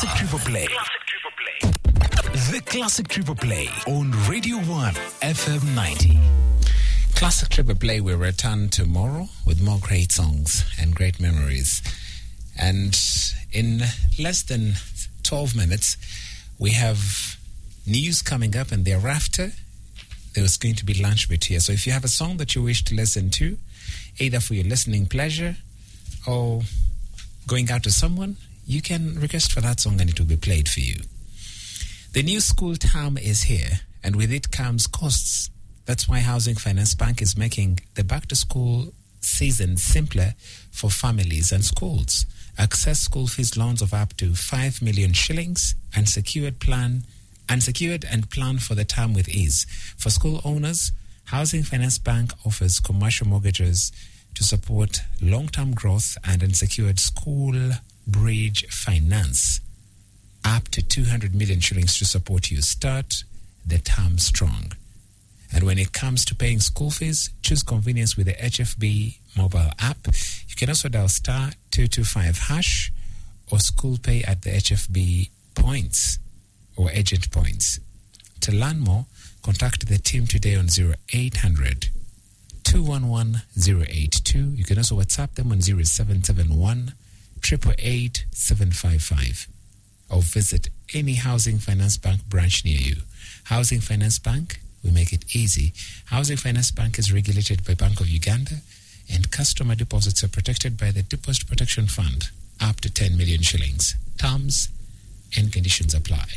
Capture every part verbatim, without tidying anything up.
Classic Triple Play. The Classic Triple Play on Radio one F M ninety. Classic Triple Play will return tomorrow with more great songs and great memories. And in less than twelve minutes, we have news coming up, and thereafter, there's going to be lunch bit here. So if you have a song that you wish to listen to, either for your listening pleasure or going out to someone, you can request for that song and it will be played for you. The new school term is here, and with it comes costs. That's why Housing Finance Bank is making the back-to-school season simpler for families and schools. Access school fees loans of up to five million shillings, unsecured plan, unsecured and plan for the term with ease. For school owners, Housing Finance Bank offers commercial mortgages to support long-term growth and unsecured school bridge finance. Up to two hundred million shillings to support you. Start the term strong. And when it comes to paying school fees, choose convenience with the H F B mobile app. You can also dial star two two five hash or school pay at the H F B points or agent points. To learn more, contact the team today on zero eight hundred, two one one, zero eight two. You can also WhatsApp them on zero seven seven one, eight eight eight, seven five five. Or visit any Housing Finance Bank branch near you. Housing Finance Bank, we make it easy. Housing Finance Bank is regulated by Bank of Uganda, and customer deposits are protected by the Deposit Protection Fund, up to ten million shillings. Terms and conditions apply.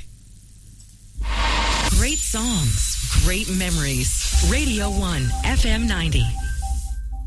Great songs, great memories. Radio one F M ninety.